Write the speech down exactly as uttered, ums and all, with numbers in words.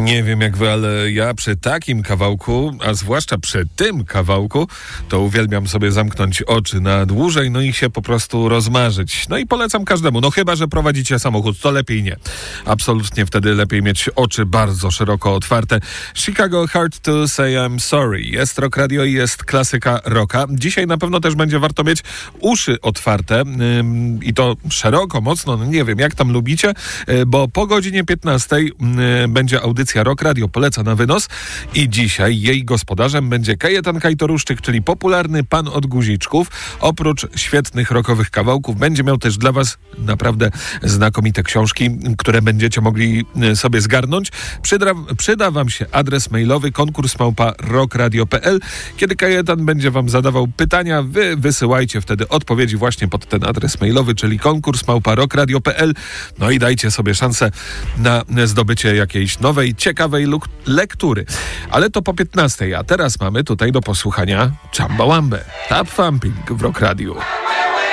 Nie wiem jak wy, ale ja przy takim kawałku, a zwłaszcza przy tym kawałku, to uwielbiam sobie zamknąć oczy na dłużej, no i się po prostu rozmarzyć. No i polecam każdemu, no chyba że prowadzicie samochód, to lepiej nie. Absolutnie wtedy lepiej mieć oczy bardzo szeroko otwarte. Chicago Hard to Say I'm Sorry. Jest Rock Radio i jest klasyka rocka. Dzisiaj na pewno też będzie warto mieć uszy otwarte ym, i to szeroko, mocno, no nie wiem jak tam lubicie, yy, bo po godzinie piętnastej yy, będzie audycja Rock Radio poleca na wynos i dzisiaj jej gospodarzem będzie Kajetan Kajtoruszczyk, czyli popularny pan od guziczków. Oprócz świetnych rockowych kawałków będzie miał też dla was naprawdę znakomite książki, które będziecie mogli sobie zgarnąć. Przyda, przyda wam się adres mailowy konkurs małpa rockradio kropka p l. Kiedy Kajetan będzie wam zadawał pytania, wy wysyłajcie wtedy odpowiedzi właśnie pod ten adres mailowy, czyli konkurs małpa rockradio kropka p l. No i dajcie sobie szansę na zdobycie jakiejś nowej, ciekawej luk- lektury. Ale to po piętnastej, a teraz mamy tutaj do posłuchania Chumbawambę. Tap Thumping w Rock Radio.